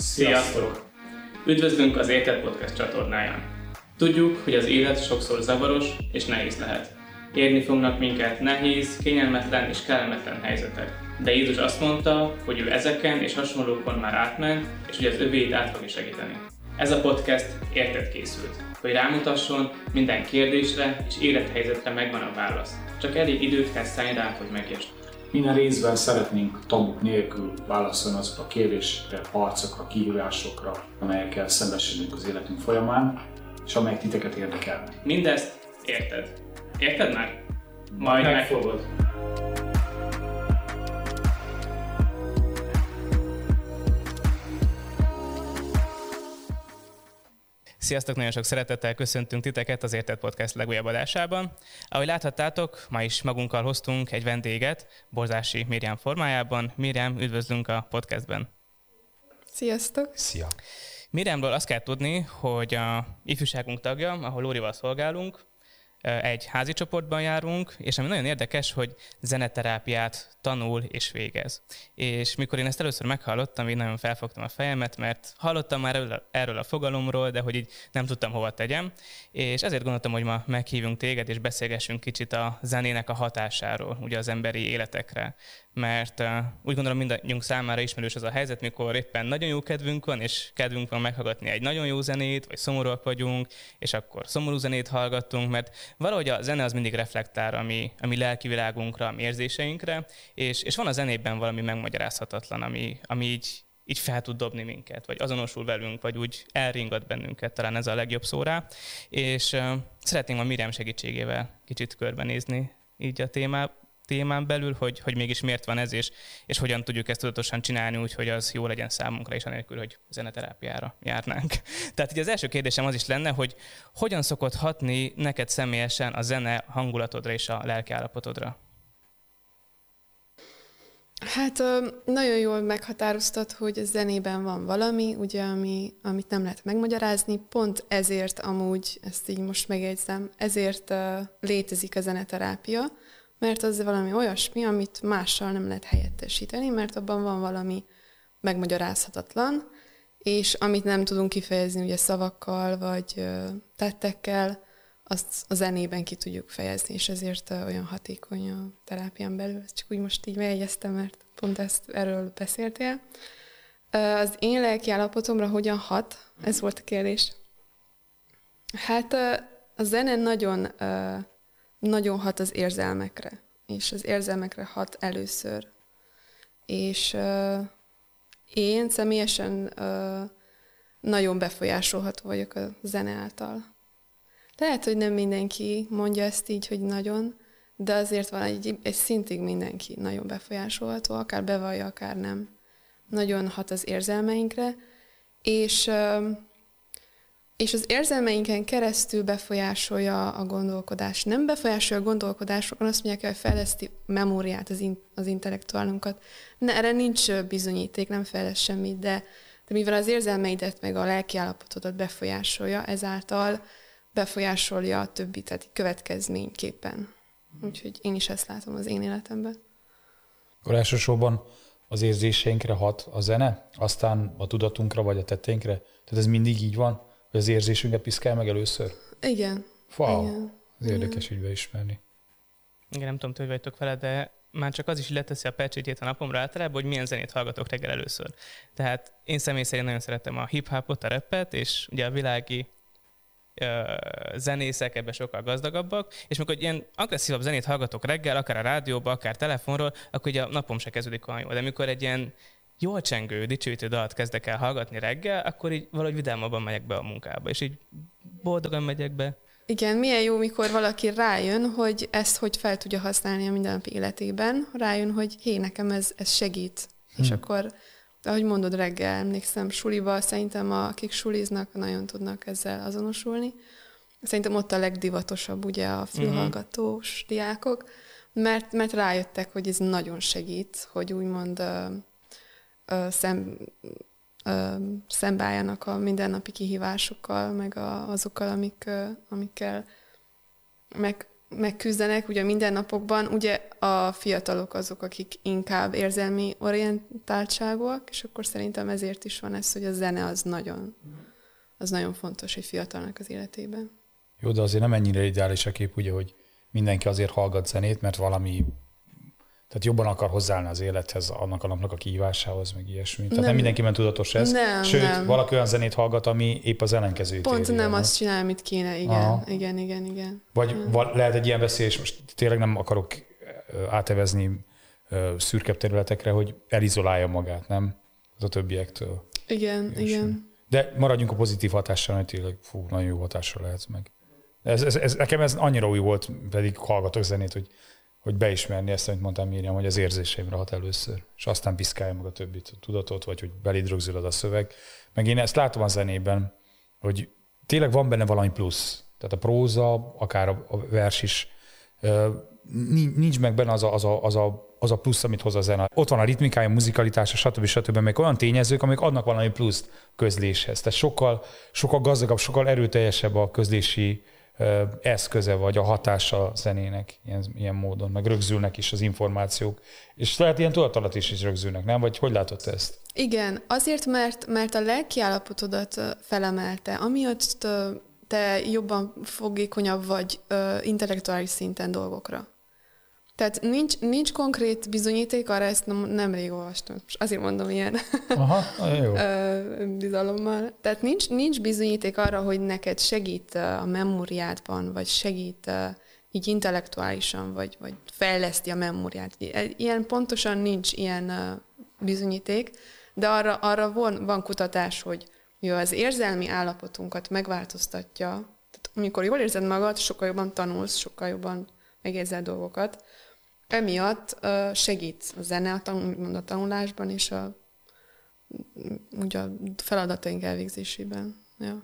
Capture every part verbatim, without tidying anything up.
Sziasztok! Üdvözlünk az Érted Podcast csatornáján. Tudjuk, hogy az élet sokszor zavaros és nehéz lehet. Érni fognak minket nehéz, kényelmetlen és kellemetlen helyzetek. De Jézus azt mondta, hogy ő ezeken és hasonlókon már átment, és hogy az övéit át fogja segíteni. Ez a podcast érted készült, hogy rámutasson, minden kérdésre és élethelyzetre megvan a válasz. Csak elég időt kell szállni rá, hogy megértsd. Minden részben szeretnénk tabuk nélkül válaszolni azokra a kérdésekre, harcokra, kihívásokra, amelyekkel szembesülünk az életünk folyamán, és amelyek titeket érdekelnek. Mindezt érted. Érted már? Majd megfogod. Sziasztok, nagyon sok szeretettel köszöntünk titeket az Érted Podcast legújabb adásában. Ahogy láthattátok, ma is magunkkal hoztunk egy vendéget, Borzási Miriam formájában. Miriam, üdvözlünk a podcastben. Sziasztok! Szia! Miriamról azt kell tudni, hogy a ifjúságunk tagja, ahol Lórival szolgálunk, egy házi csoportban járunk, és ami nagyon érdekes, hogy zeneterápiát tanul és végez. És mikor én ezt először meghallottam, így nagyon felfogtam a fejemet, mert hallottam már erről a fogalomról, de hogy így nem tudtam hova tegyem, és ezért gondoltam, hogy ma meghívunk téged, és beszélgessünk kicsit a zenének a hatásáról, ugye az emberi életekre. Mert uh, úgy gondolom mindannyiunk számára ismerős az a helyzet, mikor éppen nagyon jó kedvünk van, és kedvünk van meghallgatni egy nagyon jó zenét, vagy szomorúak vagyunk, és akkor szomorú zenét hallgatunk, mert valahogy a zene az mindig reflektál a mi, a mi lelki világunkra, a mi érzéseinkre, és, és van a zenében valami megmagyarázhatatlan, ami, ami így, így fel tud dobni minket, vagy azonosul velünk, vagy úgy elringat bennünket, talán ez a legjobb szó rá. És uh, szeretnénk a Miriam segítségével kicsit körbenézni így a témát. témán belül, hogy, hogy mégis miért van ez, és, és hogyan tudjuk ezt tudatosan csinálni úgy, hogy az jó legyen számunkra, és anélkül, hogy zeneterápiára járnánk. Tehát így az első kérdésem az is lenne, hogy hogyan szokott hatni neked személyesen a zene hangulatodra és a lelkiállapotodra? Hát nagyon jól meghatároztad, hogy a zenében van valami, ugye, ami, amit nem lehet megmagyarázni, pont ezért amúgy, ezt így most megjegyzem, ezért uh, létezik a zeneterápia, mert az valami olyasmi, amit mással nem lehet helyettesíteni, mert abban van valami megmagyarázhatatlan, és amit nem tudunk kifejezni ugye szavakkal vagy uh, tettekkel, azt a zenében ki tudjuk fejezni, és ezért uh, olyan hatékony a terápián belül. Ezt csak úgy most így megjegyeztem, mert pont ezt erről beszéltél. Uh, az én lelkiállapotomra hogyan hat? Ez volt a kérdés. Hát uh, a zene nagyon... Uh, nagyon hat az érzelmekre, és az érzelmekre hat először. És uh, én személyesen uh, nagyon befolyásolható vagyok a zene által. Lehet, hogy nem mindenki mondja ezt így, hogy nagyon, de azért van egy, egy szintig mindenki nagyon befolyásolható, akár bevallja, akár nem. Nagyon hat az érzelmeinkre, és... Uh, És az érzelmeinken keresztül befolyásolja a gondolkodás. Nem befolyásolja a gondolkodásokon, azt mondják, hogy fejleszti memóriát, az, in, az intellektuálunkat. Ne, erre nincs bizonyíték, nem fejleszt semmit, de, de mivel az érzelmeidet meg a lelkiállapotodat befolyásolja, ezáltal befolyásolja a többi, tehát következményképpen. Úgyhogy én is ezt látom az én életemben. Akkor elsősorban az érzéseinkre hat a zene, aztán a tudatunkra vagy a tetteinkre? Tehát ez mindig így van? Hogy az érzésünket piszkál meg először? Igen. Wow, Igen. ez érdekes így beismerni. Igen, nem tudom, hogy vagytok vele, de már csak az is leteszi a pecsétjét a napomra általában, hogy milyen zenét hallgatok reggel először. Tehát én személy szerint nagyon szeretem a hip-hopot, a rappet, és ugye a világi ö, zenészek ebben sokkal gazdagabbak, és amikor ilyen agresszívabb zenét hallgatok reggel, akár a rádióban, akár telefonról, akkor ugye a napom se kezdődik olyan jól. De amikor egy ilyen jól csengő, dicsőítő dalt kezdek el hallgatni reggel, akkor így valahogy vidámabban megyek be a munkába, és így boldogan megyek be. Igen, milyen jó, mikor valaki rájön, hogy ezt hogy fel tudja használni a mindennapi életében, rájön, hogy hé, nekem ez, ez segít. Hmm. És akkor, ahogy mondod reggel, emlékszem, suliba, szerintem akik suliznak, nagyon tudnak ezzel azonosulni. Szerintem ott a legdivatosabb ugye a fülhallgatós uh-huh. diákok, mert, mert rájöttek, hogy ez nagyon segít, hogy úgymond uh, uh, szem, uh, szembeálljanak a mindennapi kihívásokkal, meg a, azokkal, amik, uh, amikkel meg, megküzdenek ugye mindennapokban. Ugye a fiatalok azok, akik inkább érzelmi orientáltságúak, és akkor szerintem ezért is van ez, hogy a zene az nagyon, az nagyon fontos egy fiatalnak az életében. Jó, de azért nem ennyire ideális a kép, ugye, hogy mindenki azért hallgat zenét, mert valami, tehát jobban akar hozzáállni az élethez, annak a napnak a kihívásához, meg ilyesmi. Tehát nem, nem mindenkiben tudatos ez. Nem, Sőt, nem. valaki olyan zenét hallgat, ami épp az ellenkezőjét Pont éri, nem nem azt csinál, amit kéne, igen, Aha. igen, igen, igen. Vagy Hmm. val- lehet egy ilyen beszélés, most tényleg nem akarok ö, átevezni ö, szürkebb területekre, hogy elizolálja magát, nem? Az a többiektől. Igen, Ilyesmi. igen. De maradjunk a pozitív hatással, hogy tényleg fú, nagyon jó hatásra lehet meg. Ez, ez, ez, nekem ez annyira új volt, pedig hallgatok zenét, hogy, hogy beismerni ezt, amit mondtam Miriam, hogy az érzéseimre hat először, és aztán piszkálja meg a többit, a tudatot, vagy hogy beléd rögzül a szöveg. Meg én ezt látom a zenében, hogy tényleg van benne valami plusz. Tehát a próza, akár a, a vers is, nincs meg benne az a, az, a, az, a, az a plusz, amit hoz a zene. Ott van a ritmikája, a muzikalitása, stb. stb. Meg olyan tényezők, amik adnak valami pluszt közléshez. Tehát sokkal, sokkal gazdagabb, sokkal erőteljesebb a közlési ö, eszköze, vagy a hatása a zenének ilyen, ilyen módon. Meg rögzülnek is az információk. És lehet ilyen tudatalatt is, is rögzülnek, nem? Vagy hogy látod te ezt? Igen, azért, mert, mert a lelkiállapotodat ö, felemelte, amiatt ö, te jobban fogékonyabb vagy ö, intellektuális szinten dolgokra. Tehát nincs, nincs konkrét bizonyíték, arra ezt nem, nemrég olvastam. És azért mondom ilyen Aha, jó. ö, bizalommal. Tehát nincs, nincs bizonyíték arra, hogy neked segít a memóriádban, vagy segít ö, így intellektuálisan, vagy, vagy fejleszti a memóriát. Ilyen pontosan nincs ilyen ö, bizonyíték, de arra, arra van, van kutatás, hogy jó, az érzelmi állapotunkat megváltoztatja. Tehát amikor jól érzed magad, sokkal jobban tanulsz, sokkal jobban megérzel dolgokat. Emiatt uh, segít a zene a, tanul, a tanulásban és a, úgy a feladataink elvégzésében. Ja.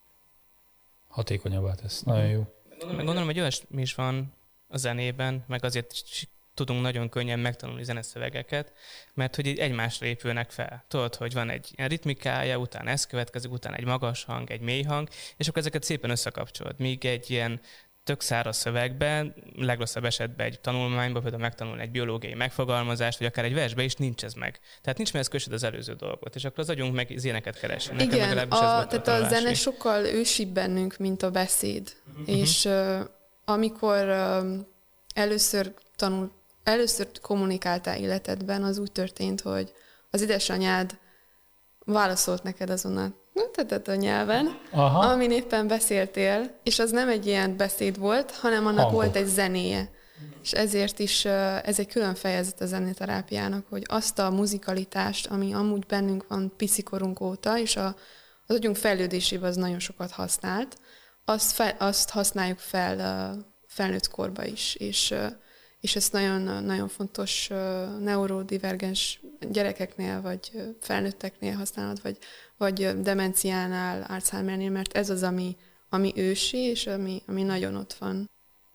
Hatékonyabbá tesz. Nagyon jó. Meg gondolom, hogy olyasmi is van a zenében, meg azért is tudunk nagyon könnyen megtanulni zeneszövegeket, mert hogy így egymásra épülnek fel. Tudod, hogy van egy ilyen ritmikája, utána ez következik, utána egy magas hang, egy mély hang, és akkor ezeket szépen összekapcsolod. Míg egy ilyen tök száraz szövegben, legrosszabb esetben egy tanulmányban, például megtanulni egy biológiai megfogalmazást, vagy akár egy versben is nincs ez meg. Tehát nincs meg kössed az előző dolgot, és akkor az agyunk meg ilyeneket keresni. Nekem Igen, legalábbis a, ez volt tehát a, a zene sokkal ősibb bennünk, mint a beszéd. Uh-huh. És uh, amikor uh, először tanul, először kommunikáltál életedben, az úgy történt, hogy az édesanyád válaszolt neked azon a, tehát a nyelven, aha, amin éppen beszéltél, és az nem egy ilyen beszéd volt, hanem annak hangok. Volt egy zenéje. És ezért is ez egy külön fejezet a zeneterápiának, hogy azt a muzikalitást, ami amúgy bennünk van piszikorunk óta, és a, az agyunk fejlődésében az nagyon sokat használt, azt, fe, azt használjuk fel felnőtt korba is, és, és ez nagyon, nagyon fontos neurodivergens gyerekeknél, vagy felnőtteknél használod, vagy, vagy demenciánál, Alzheimernél, mert ez az, ami, ami ősi, és ami, ami nagyon ott van.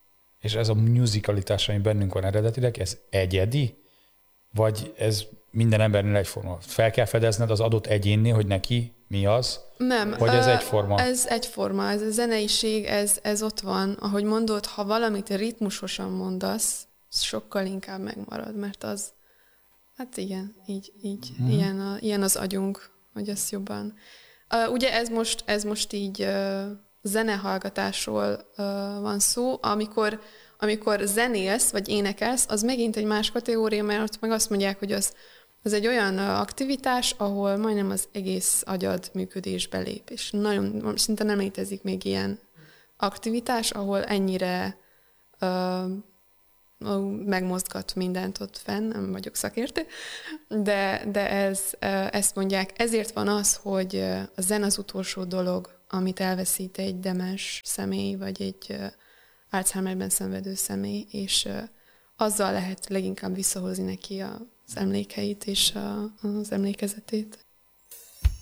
És ez a musicalitás, ami bennünk van eredetileg, ez egyedi? Vagy ez minden embernél egyforma? Fel kell fedezned az adott egyénnél, hogy neki mi az? Nem. Vagy ez egyforma? Ez egyforma. Ez a zeneiség, ez, ez ott van. Ahogy mondod, ha valamit ritmusosan mondasz, sokkal inkább megmarad, mert az, hát igen, így, így hmm. ilyen, a, ilyen az agyunk, hogy ez jobban. Uh, ugye ez most, ez most így uh, zenehallgatásról uh, van szó, amikor, amikor zenélsz, vagy énekelsz, az megint egy más kategória, mert ott meg azt mondják, hogy az, az egy olyan aktivitás, ahol majdnem az egész agyad működésbe lép, és nagyon, szinte nem létezik még ilyen aktivitás, ahol ennyire uh, megmozgat mindent ott fenn, nem vagyok szakértő, de, de ez, ezt mondják. Ezért van az, hogy a zene az utolsó dolog, amit elveszít egy demens személy, vagy egy Alzheimerben szenvedő személy, és azzal lehet leginkább visszahozni neki az emlékeit és az emlékezetét.